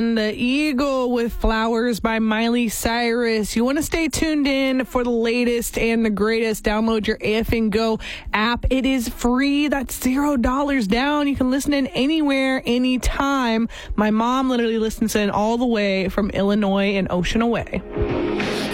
The Eagle with Flowers by Miley Cyrus. You want to stay tuned in for the latest and the greatest. Download your AFN Go app. It is free. That's $0 down. You can listen in anywhere, anytime. My mom literally listens in all the way from Illinois and Ocean Away.